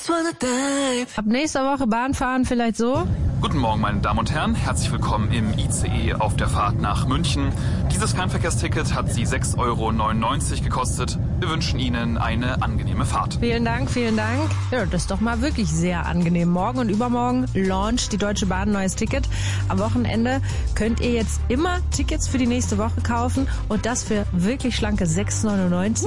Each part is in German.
Ab nächster Woche Bahnfahren vielleicht so? Guten Morgen, meine Damen und Herren. Herzlich willkommen im ICE auf der Fahrt nach München. Dieses Fernverkehrsticket hat Sie 6,99 € gekostet. Wir wünschen Ihnen eine angenehme Fahrt. Vielen Dank, vielen Dank. Ja, das ist doch mal wirklich sehr angenehm. Morgen und übermorgen launcht die Deutsche Bahn ein neues Ticket. Am Wochenende könnt ihr jetzt immer Tickets für die nächste Woche kaufen und das für wirklich schlanke 6,99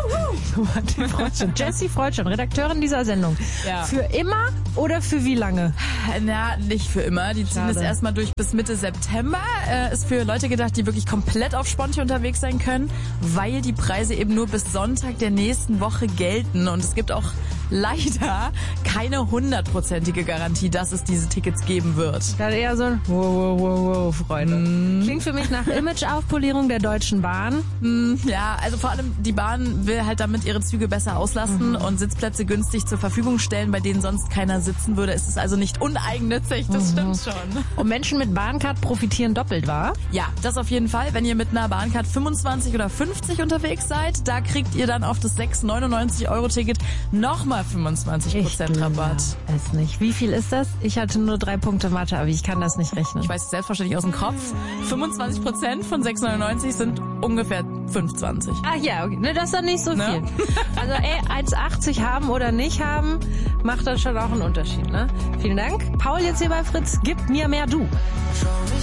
€. Jessie freut schon, Redakteurin dieser Sendung. Ja. Für immer oder für wie lange? Na, nicht für immer. Die ziehen Schade. es erstmal durch bis Mitte September. Ist für Leute gedacht, die wirklich komplett auf Sponti unterwegs sein können, weil die Preise eben nur bis Sonntag der nächsten Woche gelten. Und es gibt auch leider keine 100%ige Garantie, dass es diese Tickets geben wird. Dann eher so ein wow, Freunde. Klingt für mich nach Imageaufpolierung der Deutschen Bahn. Ja, also vor allem die Bahn will halt damit ihre Züge besser auslasten und Sitzplätze günstig zur Verfügung stellen, bei denen sonst keiner sitzen würde. Es ist also nicht uneigennützig, das stimmt schon. Und Menschen mit Bahncard profitieren doppelt, wahr? Ja, das auf jeden Fall. Wenn ihr mit einer Bahncard 25 oder 50 unterwegs seid, da kriegt ihr dann auf das 6,99 € Ticket nochmal 25% Rabatt. Es nicht. Wie viel ist das? Ich hatte nur 3 Punkte Mathe, aber ich kann das nicht rechnen. Ich weiß es selbstverständlich aus dem Kopf. 25% von 6,99 € sind ungefähr 25. Ach ja, okay. Ne, das ist dann nicht so Ne? viel. Also 1,80 haben oder nicht haben, macht dann schon auch einen Unterschied. Ne? Vielen Dank. Paul jetzt hier bei Fritz, gib mir mehr du.